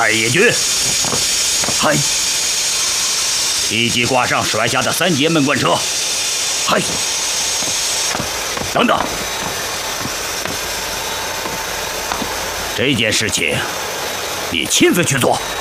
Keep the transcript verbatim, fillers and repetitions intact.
太野军，嗨！立即挂上帅下的三节门官车，嗨！等等，这件事情你亲自去做。